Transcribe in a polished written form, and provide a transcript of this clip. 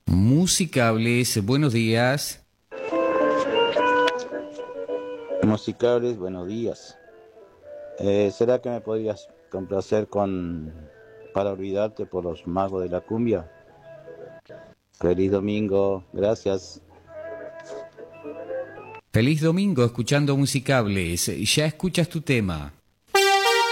Musicables, buenos días. Musicables, buenos días. ¿Será que me podrías complacer con Para olvidarte por los Magos de la Cumbia? Feliz domingo, gracias. Feliz domingo escuchando Musicables. Ya escuchas tu tema.